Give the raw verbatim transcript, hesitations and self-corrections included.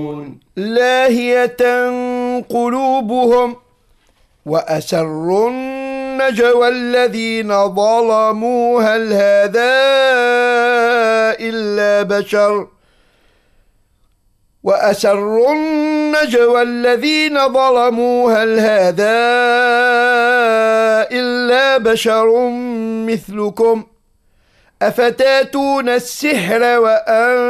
لاهية قلوبهم وأسروا النجوى الذين ظلموا هل هذا إلا بشر وأسروا النجوى الذين ظلموا هل هذا إلا بشر مثلكم أفتاتون السحر وأنتم